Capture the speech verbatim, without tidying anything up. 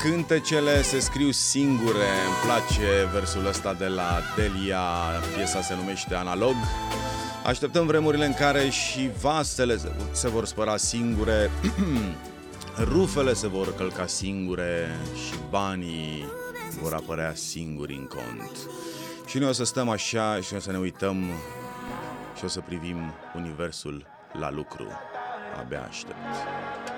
Cântecele se scriu singure. Îmi place versul ăsta de la Delia. Piesa se numește Analog. Așteptăm vremurile în care și vasele se vor spăra singure, rufele se vor călca singure și banii vor apărea singuri în cont. Și noi o să stăm așa și o să ne uităm și o să privim universul la lucru. Abia aștept.